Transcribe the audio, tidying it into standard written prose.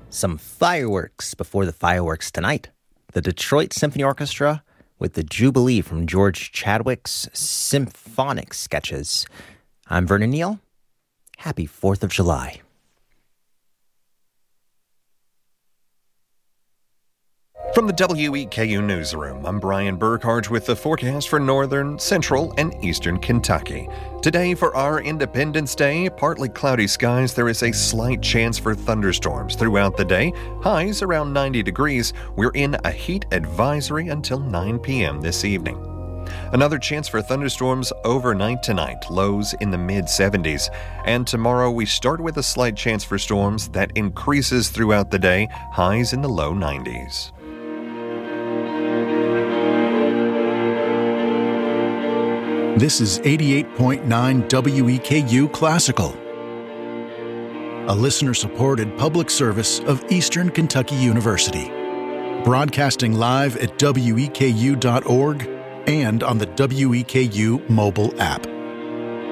Some fireworks before the fireworks tonight. The Detroit Symphony Orchestra with the Jubilee from George Chadwick's symphonic sketches. I'm Vernon Neal. Happy 4th of July. From the WEKU Newsroom, I'm Brian Burkhardt with the forecast for northern, central, and eastern Kentucky. Today, for our Independence Day, partly cloudy skies, there is a slight chance for thunderstorms throughout the day. Highs around 90 degrees. We're in a heat advisory until 9 p.m. this evening. Another chance for thunderstorms overnight tonight, lows in the mid-70s. And tomorrow we start with a slight chance for storms that increases throughout the day, highs in the low 90s. This is 88.9 WEKU Classical, a listener-supported public service of Eastern Kentucky University, broadcasting live at weku.org and on the WEKU mobile app.